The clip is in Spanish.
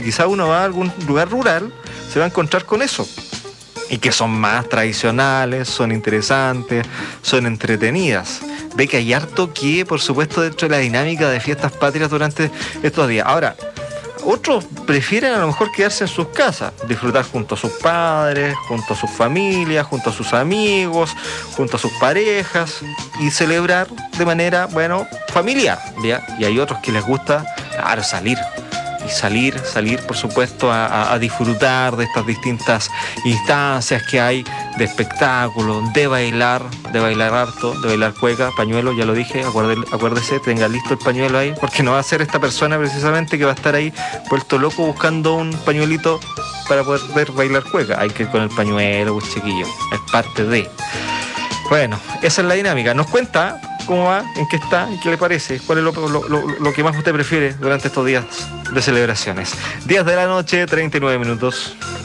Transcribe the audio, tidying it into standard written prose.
quizá uno va a algún lugar rural, se va a encontrar con eso. Y que son más tradicionales, son interesantes, son entretenidas. Ve que hay harto que, por supuesto, dentro de la dinámica de fiestas patrias durante estos días. Ahora, otros prefieren a lo mejor quedarse en sus casas, disfrutar junto a sus padres, junto a sus familias, junto a sus amigos, junto a sus parejas y celebrar de manera, bueno, familiar, ¿ya? Y hay otros que les gusta, claro, salir. Y salir, por supuesto, a disfrutar de estas distintas instancias que hay de espectáculo, de bailar harto, de bailar cueca, pañuelo, ya lo dije, acuérdese, tenga listo el pañuelo ahí, porque no va a ser esta persona precisamente que va a estar ahí vuelto loco buscando un pañuelito para poder bailar cueca. Hay que ir con el pañuelo, pues, chiquillo, es parte de... Bueno, esa es la dinámica. Nos cuenta cómo va, en qué está y qué le parece, cuál es lo que más usted prefiere durante estos días de celebraciones. 10 de la noche, 39 minutos.